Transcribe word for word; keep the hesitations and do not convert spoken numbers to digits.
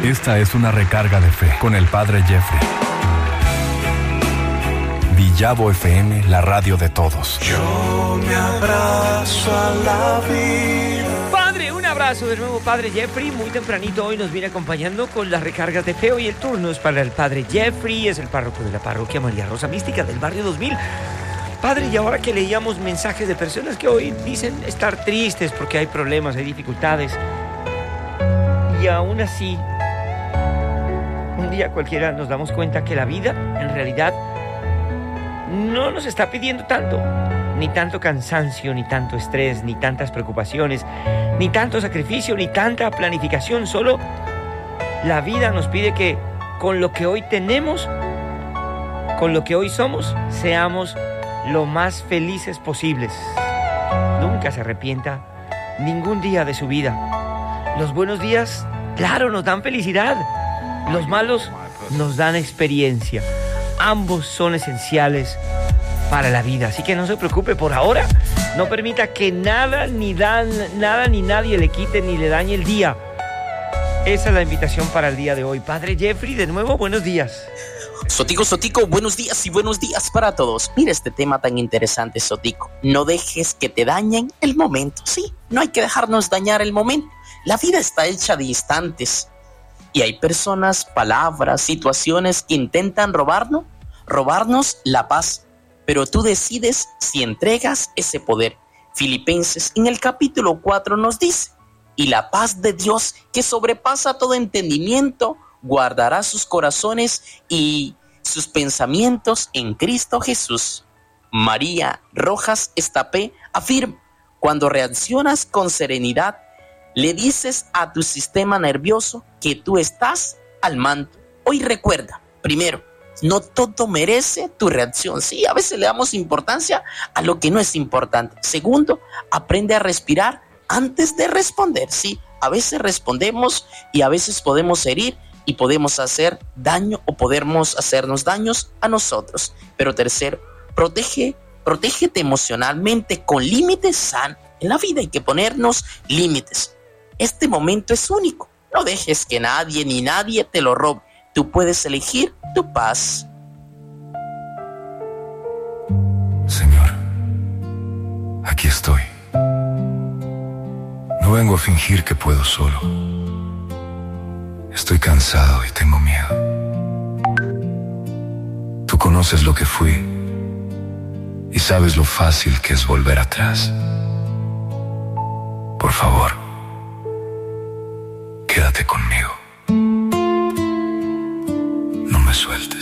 Esta es una recarga de fe con el Padre Jeffrey. Villavo F M, la radio de todos. Yo me abrazo a la vida. Padre, un abrazo de nuevo, Padre Jeffrey. Muy tempranito hoy nos viene acompañando con las recargas de fe. Hoy el turno es para el Padre Jeffrey, es el párroco de la parroquia María Rosa Mística del barrio dos mil. Padre, y ahora que leíamos mensajes de personas que hoy dicen estar tristes porque hay problemas, hay dificultades, y aún así, un día cualquiera nos damos cuenta que la vida, en realidad, no nos está pidiendo tanto, ni tanto cansancio, ni tanto estrés, ni tantas preocupaciones, ni tanto sacrificio, ni tanta planificación. Solo la vida nos pide que con lo que hoy tenemos, con lo que hoy somos, seamos lo más felices posibles. Nunca se arrepienta ningún día de su vida. Los buenos días, claro, nos dan felicidad. Los malos nos dan experiencia. Ambos son esenciales para la vida, así que no se preocupe por ahora. No permita que nada ni dan, nada ni nadie le quite ni le dañe el día. Esa es la invitación para el día de hoy. Padre Jeffrey, de nuevo, buenos días. Sotico, Sotico, buenos días y buenos días para todos. Mira este tema tan interesante, Sotico. No dejes que te dañen el momento. Sí, no hay que dejarnos dañar el momento. La vida está hecha de instantes. Y hay personas, palabras, situaciones que intentan robarnos, robarnos la paz. Pero tú decides si entregas ese poder. Filipenses en el capítulo cuatro nos dice: y la paz de Dios, que sobrepasa todo entendimiento, guardará sus corazones y sus pensamientos en Cristo Jesús. María Rojas Estapé afirma: cuando reaccionas con serenidad, le dices a tu sistema nervioso que tú estás al mando. Hoy recuerda, primero, no todo merece tu reacción. Sí, a veces le damos importancia a lo que no es importante. Segundo, aprende a respirar antes de responder. Sí, a veces respondemos y a veces podemos herir y podemos hacer daño o podemos hacernos daños a nosotros. Pero tercero, protege, protégete emocionalmente con límites sanos. En la vida hay que ponernos límites. Este momento es único. No dejes que nadie ni nadie te lo robe. Tú puedes elegir tu paz. Señor, aquí estoy. No vengo a fingir que puedo solo. Estoy cansado y tengo miedo. Tú conoces lo que fui y sabes lo fácil que es volver atrás. Por favor, quédate conmigo. No me sueltes.